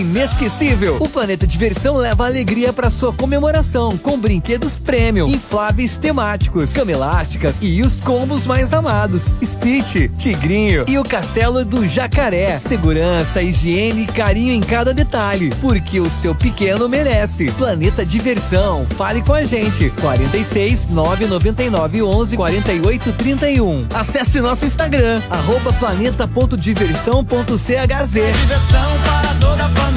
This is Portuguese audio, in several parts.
Inesquecível. O Planeta Diversão leva alegria para sua comemoração com brinquedos premium, infláveis temáticos, cama elástica e os combos mais amados: Stitch, Tigrinho e o Castelo do Jacaré. Segurança, higiene e carinho em cada detalhe, porque o seu pequeno merece. Planeta Diversão. Fale com a gente. 46 999 11 48 31. Acesse nosso Instagram @planeta.diversão.chz. Diversão para toda a família.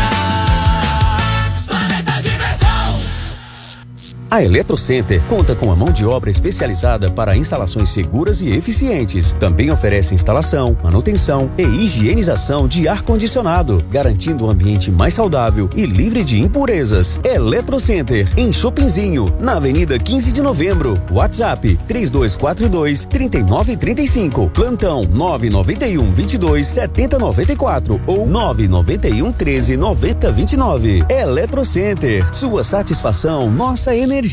Planeta Diversão. A Eletrocenter conta com a mão de obra especializada para instalações seguras e eficientes. Também oferece instalação, manutenção e higienização de ar-condicionado, garantindo um ambiente mais saudável e livre de impurezas. Eletrocenter, em Chopinzinho, na Avenida 15 de Novembro. WhatsApp 3242-3935. Plantão 991-22-7094 ou 991-13-9029. Eletrocenter, sua satisfação, nossa energia.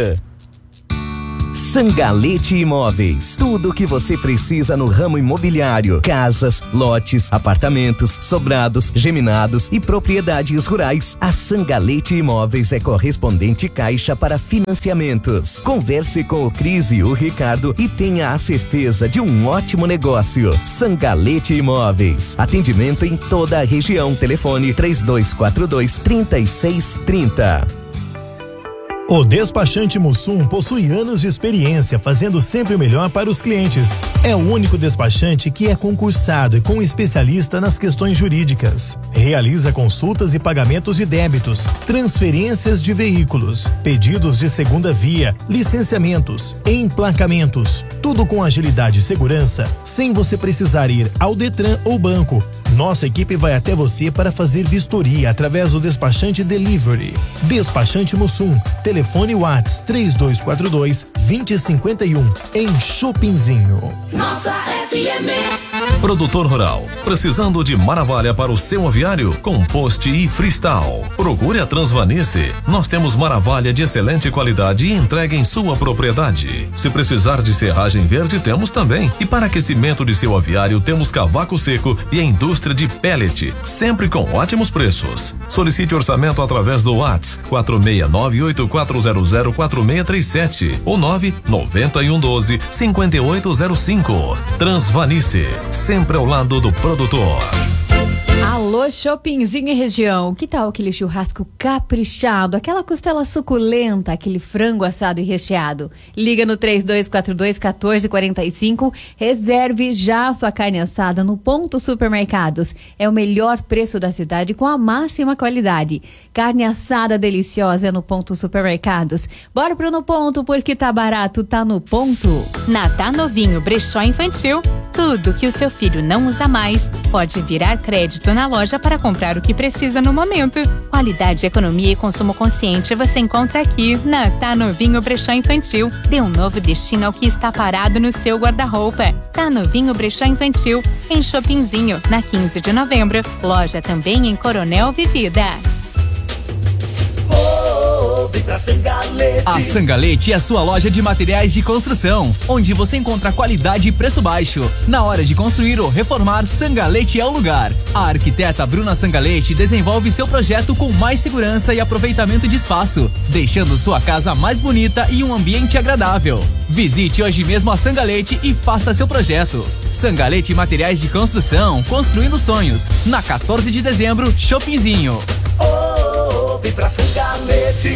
Sangalete Imóveis. Tudo o que você precisa no ramo imobiliário: casas, lotes, apartamentos, sobrados, geminados e propriedades rurais. A Sangalete Imóveis é correspondente Caixa para financiamentos. Converse com o Cris e o Ricardo e tenha a certeza de um ótimo negócio. Sangalete Imóveis. Atendimento em toda a região. Telefone 3242-3630. O Despachante Mussum possui anos de experiência fazendo sempre o melhor para os clientes. É o único despachante que é concursado e com especialista nas questões jurídicas. Realiza consultas e pagamentos de débitos, transferências de veículos, pedidos de segunda via, licenciamentos, emplacamentos. Tudo com agilidade e segurança, sem você precisar ir ao Detran ou banco. Nossa equipe vai até você para fazer vistoria através do Despachante Delivery. Despachante Mussum. Telefone WhatsApp 3242-2051 em Chopinzinho. Nossa FM. Produtor rural, precisando de maravilha para o seu aviário? Compost e freestyle. Procure a Transvanice. Nós temos maravilha de excelente qualidade e entrega em sua propriedade. Se precisar de serragem verde, temos também. E para aquecimento de seu aviário, temos cavaco seco e a indústria de pellet, sempre com ótimos preços. Solicite orçamento através do WhatsApp 469-8400-4637 ou 99112-5805. Transvanice, sempre ao lado do produtor. Alô, Chopinzinho e região, que tal aquele churrasco caprichado, aquela costela suculenta, aquele frango assado e recheado? Liga no 3242-1445, reserve já a sua carne assada no Ponto Supermercados. É o melhor preço da cidade com a máxima qualidade. Carne assada deliciosa no Ponto Supermercados. Bora pro No Ponto, porque tá barato, tá no ponto. Na Tá Novinho Brechó Infantil, tudo que o seu filho não usa mais pode virar crédito na loja para comprar o que precisa no momento. Qualidade, economia e consumo consciente você encontra aqui na Tá Novinho Brechó Infantil. Dê um novo destino ao que está parado no seu guarda-roupa. Tá Novinho Brechó Infantil, em Chopinzinho, na 15 de novembro. Loja também em Coronel Vivida. Vem pra Sangalete. A Sangalete é a sua loja de materiais de construção, onde você encontra qualidade e preço baixo. Na hora de construir ou reformar, Sangalete é o lugar. A arquiteta Bruna Sangalete desenvolve seu projeto com mais segurança e aproveitamento de espaço, deixando sua casa mais bonita e um ambiente agradável. Visite hoje mesmo a Sangalete e faça seu projeto. Sangalete Materiais de Construção, construindo sonhos. Na 14 de dezembro, Chopinzinho. Vem pra Sangalete.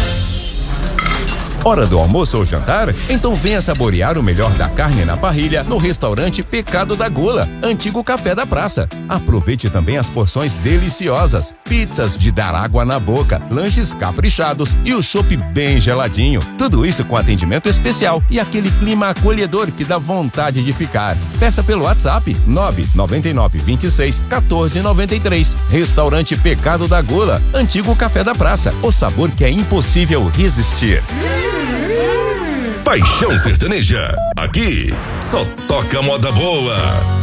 Hora do almoço ou jantar? Então venha saborear o melhor da carne na parrilha no restaurante Pecado da Gula, antigo Café da Praça. Aproveite também as porções deliciosas, pizzas de dar água na boca, lanches caprichados e o chopp bem geladinho. Tudo isso com atendimento especial e aquele clima acolhedor que dá vontade de ficar. Peça pelo WhatsApp 99926-1493. Restaurante Pecado da Gula, antigo Café da Praça. O sabor que é impossível resistir. Paixão Sertaneja. Aqui só toca moda boa.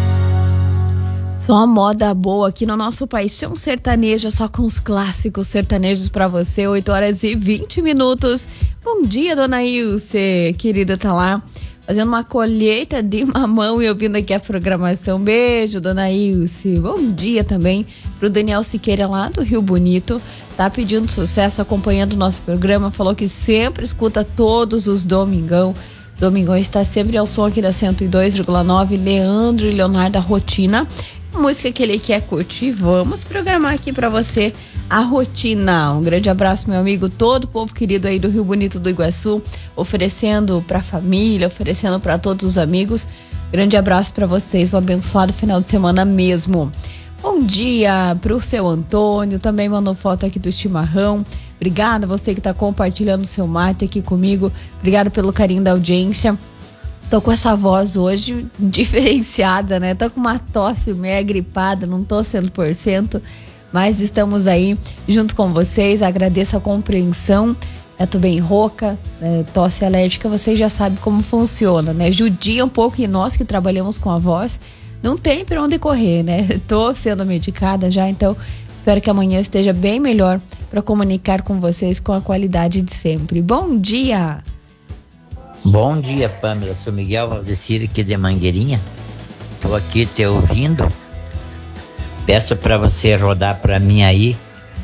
Só moda boa aqui no nosso Paixão Sertaneja, só com os clássicos sertanejos pra você, 8 horas e 20 minutos. Bom dia, dona Ilse, querida, tá lá fazendo uma colheita de mamão e ouvindo aqui a programação. Beijo, dona Ilse. Bom dia também pro Daniel Siqueira lá do Rio Bonito. Tá pedindo sucesso, acompanhando o nosso programa. Falou que sempre escuta todos os domingão. Domingão está sempre ao som aqui da 102,9. Leandro e Leonardo, a Rotina. Música que ele quer curtir. Vamos programar aqui pra você a Rotina. Um grande abraço, meu amigo, todo o povo querido aí do Rio Bonito do Iguaçu, oferecendo pra família, oferecendo pra todos os amigos. Grande abraço pra vocês, um abençoado final de semana mesmo. Bom dia pro seu Antônio, também mandou foto aqui do chimarrão. Obrigada você que tá compartilhando o seu mate aqui comigo. Obrigada pelo carinho da audiência. Tô com essa voz hoje diferenciada, né? Tô com uma tosse meio gripada, não tô 100%, mas estamos aí junto com vocês. Agradeço a compreensão. Eu tô bem rouca, tosse alérgica, vocês já sabem como funciona, né? Judia um pouco, e nós que trabalhamos com a voz, não tem pra onde correr, né? Tô sendo medicada já, então espero que amanhã esteja bem melhor para comunicar com vocês com a qualidade de sempre. Bom dia! Bom dia, Pamela. Sou Miguel Valdecir aqui de Mangueirinha. Tô aqui te ouvindo. Peço para você rodar para mim aí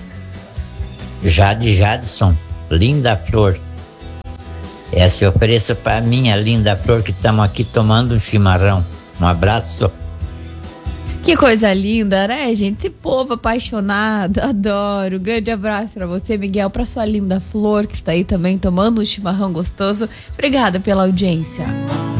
Jade Jadson, Linda Flor. Essa eu ofereço para minha Linda Flor, que estamos aqui tomando um chimarrão. Um abraço. Que coisa linda, né, gente? Esse povo apaixonado, adoro. Grande abraço pra você, Miguel, pra sua Linda Flor, que está aí também tomando um chimarrão gostoso. Obrigada pela audiência.